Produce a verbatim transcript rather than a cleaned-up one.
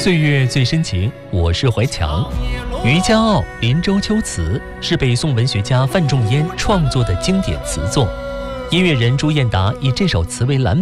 岁月最深情，我是怀强。《渔家傲·林州秋词》是北宋文学家范仲淹创作的经典词作。音乐人朱燕达以这首词为蓝